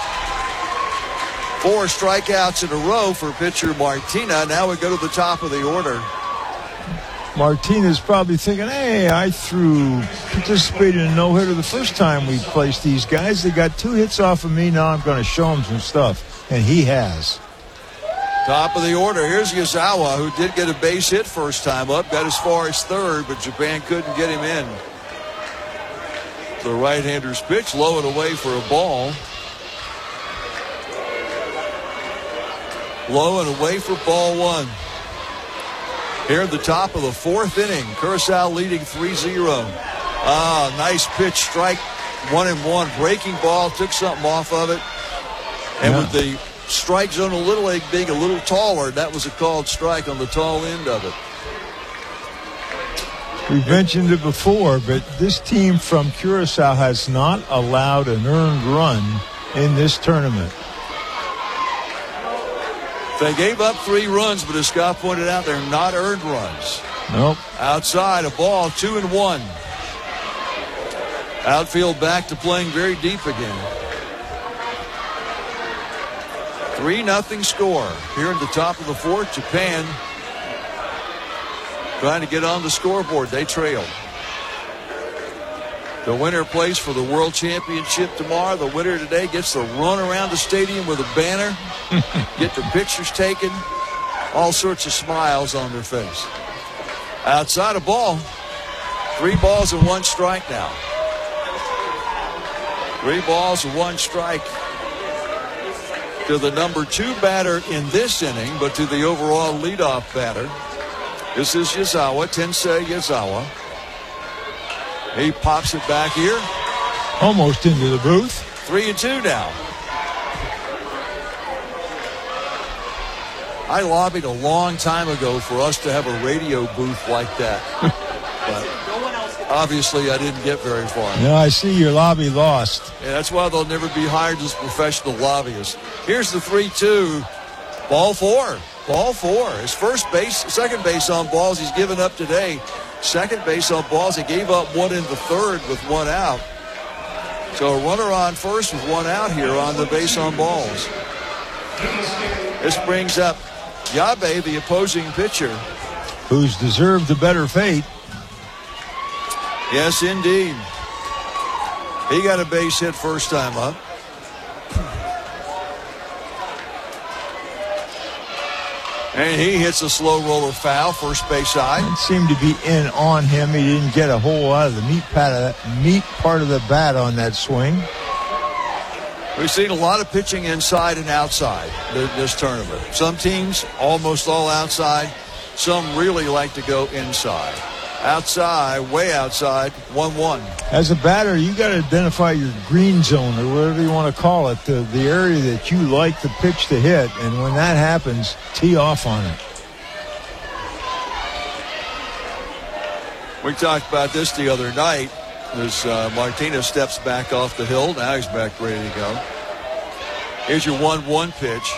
Four strikeouts in a row for pitcher Martina. Now we go to the top of the order. Martina's probably thinking, hey, I threw, participated in a no-hitter the first time we placed these guys. They got two hits off of me. Now I'm going to show them some stuff. And he has. Top of the order. Here's Yazawa, who did get a base hit first time up. Got as far as third, but Japan couldn't get him in. The right-hander's pitch, low and away for a ball. Low and away for ball one. Here at the top of the fourth inning, Curacao leading three zero. Ah, nice pitch, strike, one and one. Breaking ball, took something off of it. And yeah. with the strike zone a little league being a little taller, that was a called strike on the tall end of it. We've mentioned it before, but this team from Curacao has not allowed an earned run in this tournament. They gave up three runs, but as Scott pointed out, they're not earned runs. Nope. Outside, a ball, two and one. Outfield back to playing very deep again. Three nothing score here at the top of the fourth. Japan trying to get on the scoreboard. They trailed. The winner plays for the World Championship tomorrow. The winner today gets to run around the stadium with a banner, get the pictures taken, all sorts of smiles on their face. Outside a ball, three balls and one strike now. Three balls and one strike to the number two batter in this inning, but to the overall leadoff batter. This is Yazawa, Tensei Yazawa. He pops it back here. Almost into the booth. Three and two now. I lobbied a long time ago for us to have a radio booth like that. But obviously I didn't get very far. No, I see your lobby lost. Yeah, that's why they'll never be hired as professional lobbyists. Here's the three two. Ball four. Ball four. His first base, second base on balls he's given up today. Second base on balls. He gave up one in the third with one out. So a runner on first with one out here on the base on balls. This brings up Yabe, the opposing pitcher. Who's deserved the better fate. Yes, indeed. He got a base hit first time up. And he hits a slow roller foul, first base side. It seemed to be in on him. He didn't get a whole lot of the meat part of that, meat part of the bat on that swing. We've seen a lot of pitching inside and outside this tournament. Some teams almost all outside. Some really like to go inside. Outside, way outside, one one. As a batter, you got to identify your green zone or whatever you want to call it, the, the area that you like the pitch to hit. And when that happens, tee off on it. We talked about this the other night as uh, Martinez steps back off the hill. Now he's back ready to go. Here's your one one pitch.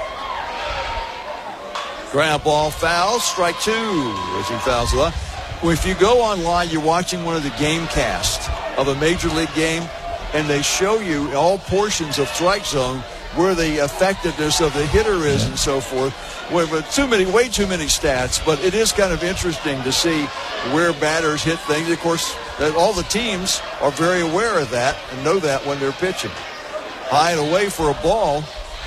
Ground ball foul, strike two as he fouls it up. If you go online, you're watching one of the game casts of a major league game, and they show you all portions of strike zone where the effectiveness of the hitter is and so forth. With too many, way too many stats, but it is kind of interesting to see where batters hit things. Of course, that all the teams are very aware of that and know that when they're pitching. High and away for a ball.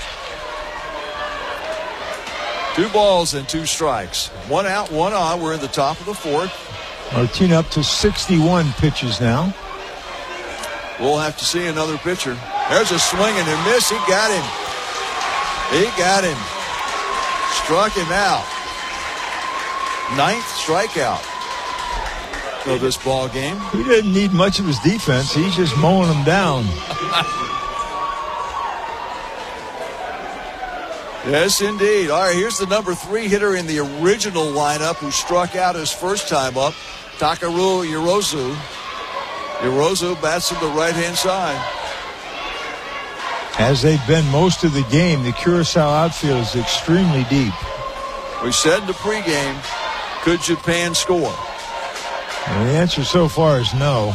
Two balls and two strikes. One out, one on. We're in the top of the fourth. Martina up to sixty-one pitches now. We'll have to see another pitcher. There's a swing and a miss. He got him. He got him. Struck him out. Ninth strikeout of this ball game. He didn't need much of his defense. He's just mowing them down. Yes, indeed. All right, here's the number three hitter in the original lineup who struck out his first time up, Takeru Yorozu. Yorozu bats from the right-hand side. As they've been most of the game, the Curacao outfield is extremely deep. We said in the pregame, could Japan score? And the answer so far is no.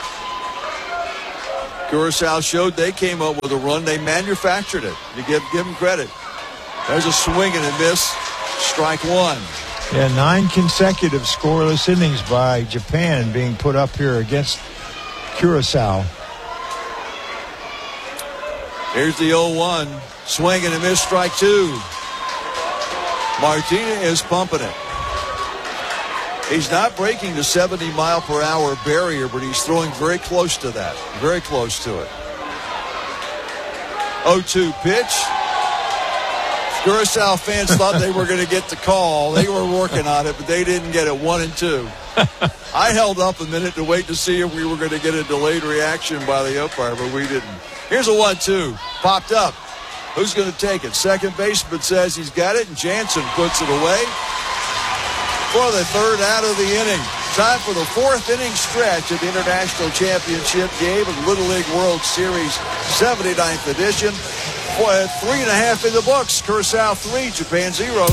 Curacao showed they came up with a run. They manufactured it. You give, give them credit. There's a swing and a miss. Strike one. Yeah, nine consecutive scoreless innings by Japan being put up here against Curacao. Here's the oh one. Swing and a miss, strike two. Martina is pumping it. He's not breaking the seventy mile per hour barrier, but he's throwing very close to that. Very close to it. oh two pitch. Curacao fans thought they were going to get the call. They were working on it, but they didn't get it. One and two. I held up a minute to wait to see if we were going to get a delayed reaction by the umpire, but we didn't. Here's a one two. Popped up. Who's going to take it? Second baseman says he's got it, and Jansen puts it away for the third out of the inning. Time for the fourth inning stretch at the International Championship game of the Little League World Series seventy-ninth edition. Boy, three and a half in the books. Curacao three, Japan zero.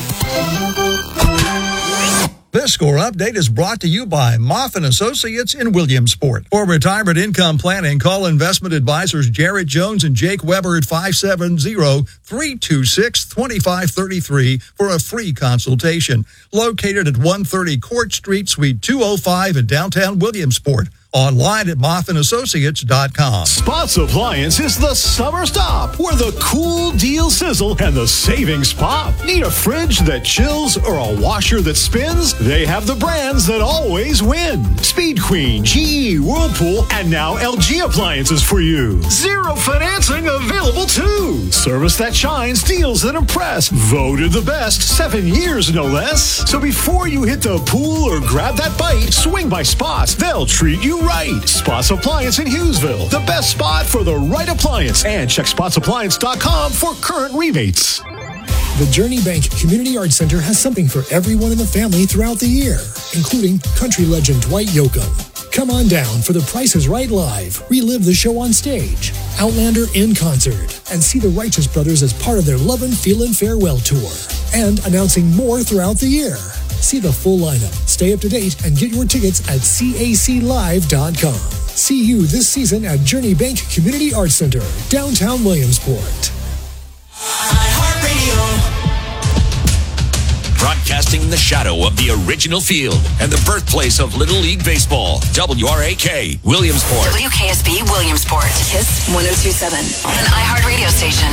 This score update is brought to you by Moff and Associates in Williamsport. For retirement income planning, call investment advisors Jarrett Jones and Jake Weber at five seven zero, three two six, two five three three for a free consultation. Located at one thirty Court Street, Suite two oh five in downtown Williamsport. Online at moff and associates dot com. Spots Appliance is the summer stop where the cool deals sizzle and the savings pop. Need a fridge that chills or a washer that spins? They have the brands that always win. Speed Queen, G E, Whirlpool, and now L G appliances for you. Zero financing available too. Service that shines, deals that impress. Voted the best seven years no less. So before you hit the pool or grab that bite, swing by Spots. They'll treat you right. Spots Appliance in Hughesville. The best spot for the right appliance. And check spots appliance dot com for current rebates. The Journey Bank Community Arts Center has something for everyone in the family throughout the year, including country legend Dwight Yoakam. Come on down for The Price is Right Live, relive the show on stage, Outlander in concert, and see the Righteous Brothers as part of their Lovin' Feelin' Farewell Tour. And announcing more throughout the year. See the full lineup, stay up to date, and get your tickets at C A C live dot com. See you this season at Journey Bank Community Arts Center, downtown Williamsport. Broadcasting in the shadow of the original field and the birthplace of Little League Baseball. W R A K, Williamsport. W K S B, Williamsport. Kiss one oh two point seven, an iHeart radio station.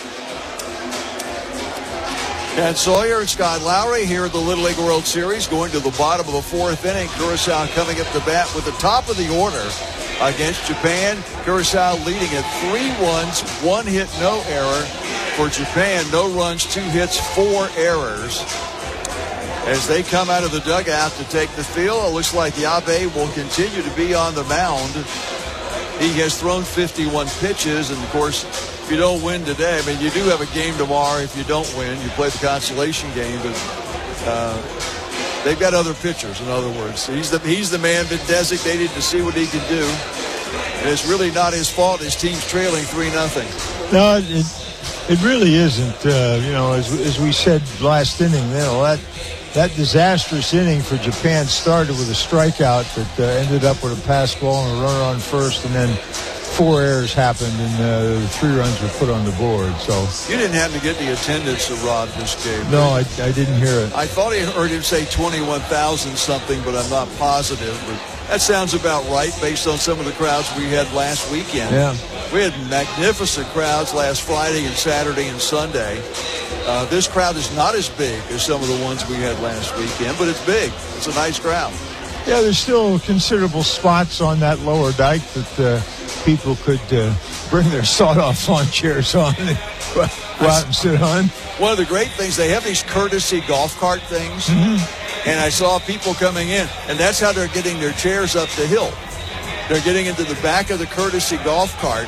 Ted Sawyer and Scott Lowry here at the Little League World Series, going to the bottom of the fourth inning. Curacao coming up to bat with the top of the order against Japan. Curacao leading at three runs, one hit, no error. For Japan, no runs, two hits, four errors. As they come out of the dugout to take the field, it looks like Yabe will continue to be on the mound. He has thrown fifty-one pitches, and of course, if you don't win today, I mean, you do have a game tomorrow. If you don't win, you play the consolation game, but uh, they've got other pitchers, in other words. He's the, he's the man been designated to see what he can do. And it's really not his fault. His team's trailing three nothing. No, it, it really isn't. Uh, you know, as, as we said last inning, you know, that, that disastrous inning for Japan started with a strikeout that uh, ended up with a pass ball and a runner on first, and then four errors happened, and uh, three runs were put on the board. So you didn't happen to get the attendance of Rod this game? No, I, I didn't hear it. I thought I heard him say twenty-one thousand something, but I'm not positive. But that sounds about right based on some of the crowds we had last weekend. Yeah. We had magnificent crowds last Friday and Saturday and Sunday. Uh, this crowd is not as big as some of the ones we had last weekend, but it's big. It's a nice crowd. Yeah, there's still considerable spots on that lower dike that uh, people could uh, bring their sawed-off lawn chairs on and go out and sit on. One of the great things, they have these courtesy golf cart things, mm-hmm. and I saw people coming in, and that's how they're getting their chairs up the hill. They're getting into the back of the courtesy golf cart,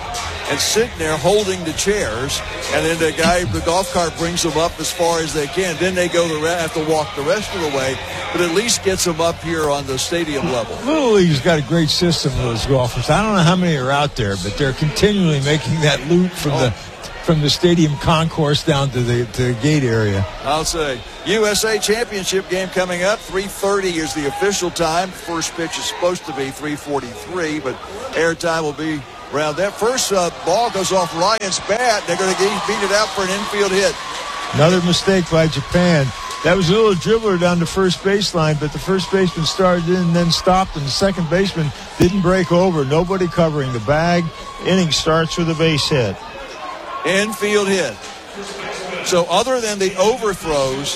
and sitting there holding the chairs, and then the guy, the golf cart brings them up as far as they can. Then they go the re- have to walk the rest of the way, but at least gets them up here on the stadium level. Little League's got a great system of those golfers. I don't know how many are out there, but they're continually making that loop from oh. the from the stadium concourse down to the to the gate area. I'll say. U S A Championship game coming up. three thirty is the official time. First pitch is supposed to be three forty-three, but airtime will be around that. First uh, ball goes off Ryan's bat. They're going to beat it out for an infield hit. Another mistake by Japan. That was a little dribbler down the first baseline, but the first baseman started in and then stopped, and the second baseman didn't break over. Nobody covering the bag. Inning starts with a base hit. Infield hit. So other than the overthrows,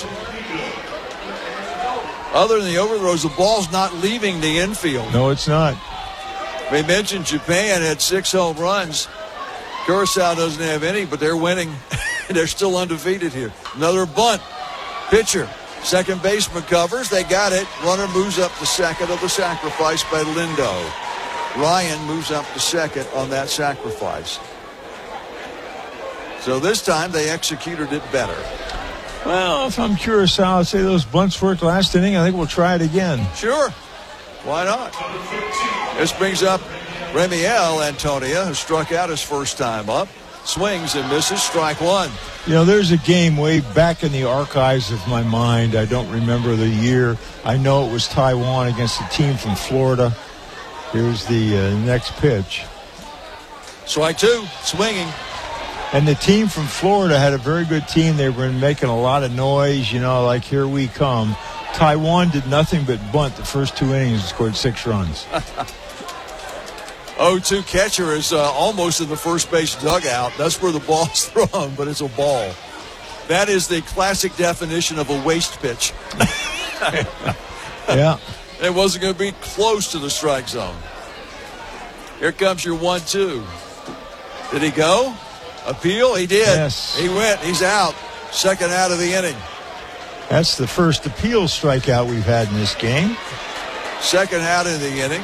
other than the overthrows, the ball's not leaving the infield. No, it's not. We mentioned Japan had six home runs. Curaçao doesn't have any, but they're winning. They're still undefeated here. Another bunt. Pitcher. Second baseman covers. They got it. Runner moves up to second of the sacrifice by Lindo. Ryan moves up to second on that sacrifice. So this time they executed it better. Well, if I'm Curaçao, I'd say those bunts worked last inning. I think we'll try it again. Sure. Why not? This brings up Remiel Antonia, who struck out his first time up. Swings and misses, strike one. You know, there's a game way back in the archives of my mind. I don't remember the year. I know it was Taiwan against a team from Florida. Here's the uh, next pitch. Strike two, swinging. And the team from Florida had a very good team. They were making a lot of noise, you know, like here we come. Taiwan did nothing but bunt the first two innings and scored six runs. oh two catcher is uh, almost in the first base dugout. That's where the ball's thrown, but it's a ball. That is the classic definition of a waste pitch. Yeah. It wasn't going to be close to the strike zone. Here comes your one two. Did he go? Appeal? He did. Yes. He went. He's out. Second out of the inning. That's the first appeal strikeout we've had in this game. Second out of the inning.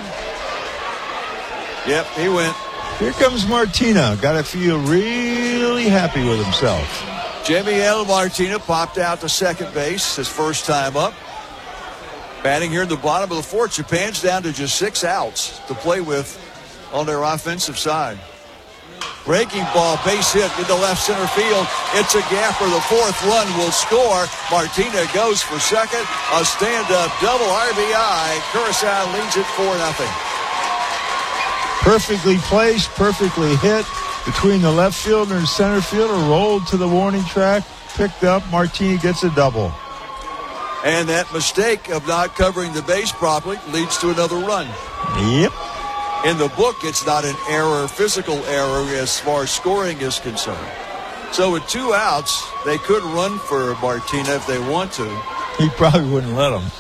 Yep, he went. Here comes Martina. Got to feel really happy with himself. Jimmy L. Martina popped out to second base his first time up. Batting here in the bottom of the fourth. Japan's down to just six outs to play with on their offensive side. Breaking ball, base hit into left center field. It's a gapper. The fourth run will score. Martina goes for second. A stand-up double R B I. Curaçao leads it four nothing. Perfectly placed, perfectly hit between the left fielder and center fielder. Rolled to the warning track. Picked up. Martina gets a double. And that mistake of not covering the base properly leads to another run. Yep. In the book, it's not an error, physical error, as far as scoring is concerned. So with two outs, they could run for Martina if they want to. He probably wouldn't let them.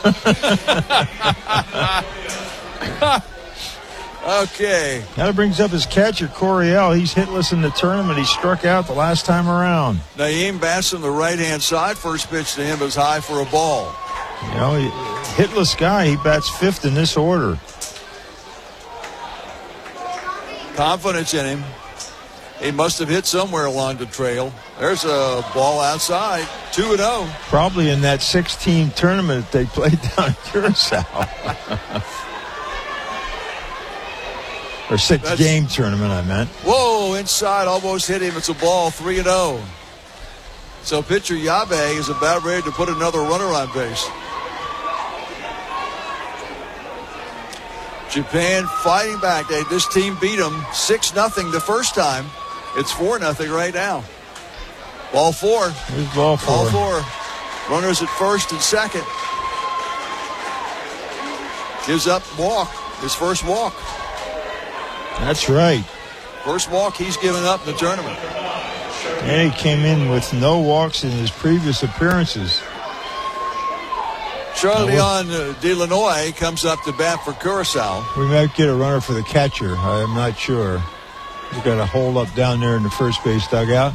Okay. That brings up his catcher, Coryell. He's hitless in the tournament. He struck out the last time around. Naeem Basson, the right-hand side. First pitch to him is high for a ball. You know, he, hitless guy. He bats fifth in this order. Confidence in him. He must have hit somewhere along the trail. There's a ball outside. two and oh. Probably in that six-team tournament that they played down in Curaçao. Or six-game tournament, I meant. Whoa, inside, almost hit him. It's a ball, three and oh. So pitcher Yabe is about ready to put another runner on base. Japan fighting back. They, this team beat them six nothing the first time. It's four nothing right now. Ball four. Here's ball four. Ball four. Runners at first and second. Gives up walk. His first walk. That's right. First walk he's given up in the tournament. And he came in with no walks in his previous appearances. Charlie-Leon uh, Delanoy comes up to bat for Curaçao. We might get a runner for the catcher. I'm not sure. He's got a hold up down there in the first base dugout.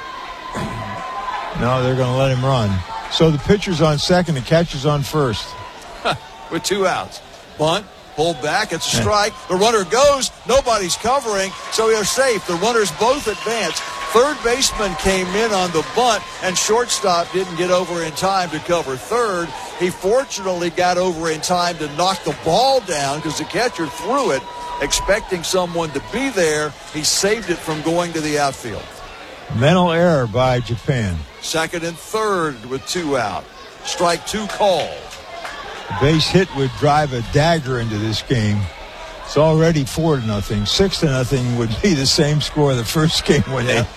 No, they're going to let him run. So the pitcher's on second, the catcher's on first. With two outs. Bunt, Pulled back, it's a strike. The runner goes, nobody's covering, so they're safe. The runners both advance. Third baseman came in on the bunt, and shortstop didn't get over in time to cover third. He fortunately got over in time to knock the ball down because the catcher threw it, expecting someone to be there. He saved it from going to the outfield. Mental error by Japan. Second and third with two out. Strike two called. A base hit would drive a dagger into this game. It's already four to nothing. Six to nothing would be the same score the first game when they